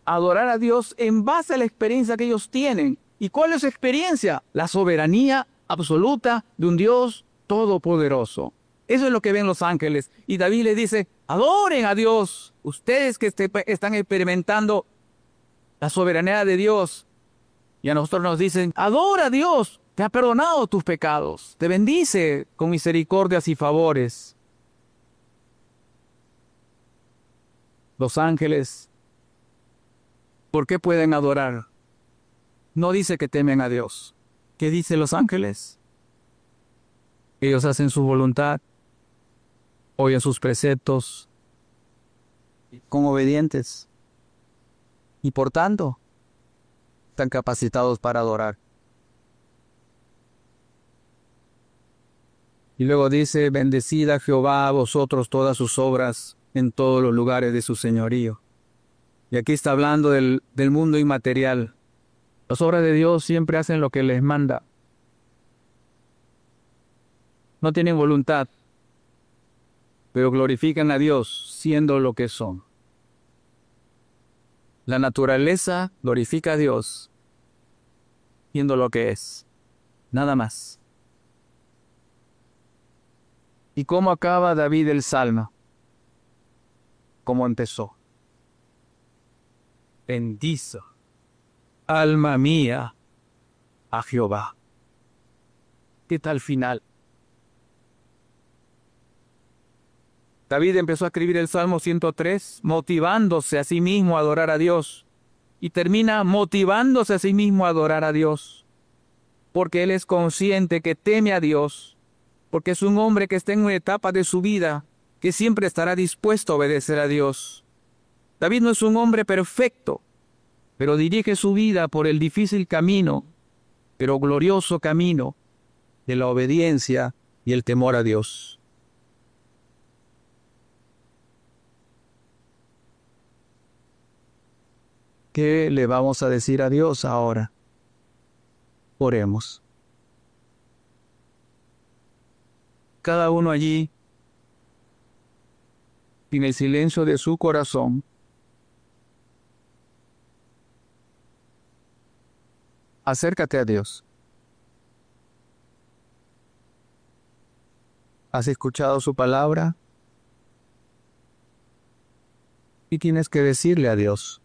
a adorar a Dios en base a la experiencia que ellos tienen. ¿Y cuál es su experiencia? La soberanía absoluta de un Dios todopoderoso. Eso es lo que ven los ángeles. Y David le dice, adoren a Dios. Ustedes que están experimentando la soberanía de Dios. Y a nosotros nos dicen, adora a Dios. Te ha perdonado tus pecados. Te bendice con misericordias y favores. Los ángeles, ¿por qué pueden adorar? No dice que temen a Dios. ¿Qué dicen los ángeles? Ellos hacen su voluntad, oyen sus preceptos, son obedientes y por tanto están capacitados para adorar. Y luego dice, bendecid a Jehová a vosotros todas sus obras en todos los lugares de su señorío. Y aquí está hablando del mundo inmaterial. Las obras de Dios siempre hacen lo que les manda. No tienen voluntad, pero glorifican a Dios siendo lo que son. La naturaleza glorifica a Dios siendo lo que es. Nada más. ¿Y cómo acaba David el Salmo? ¿Cómo empezó? Bendice, alma mía, a Jehová. ¿Qué tal final? David empezó a escribir el Salmo 103 motivándose a sí mismo a adorar a Dios y termina motivándose a sí mismo a adorar a Dios porque él es consciente que teme a Dios, porque es un hombre que está en una etapa de su vida que siempre estará dispuesto a obedecer a Dios. David no es un hombre perfecto, pero dirige su vida por el difícil camino, pero glorioso camino de la obediencia y el temor a Dios. ¿Qué le vamos a decir a Dios ahora? Oremos. Cada uno allí, en el silencio de su corazón, acércate a Dios. ¿Has escuchado su palabra? Y tienes que decirle a Dios.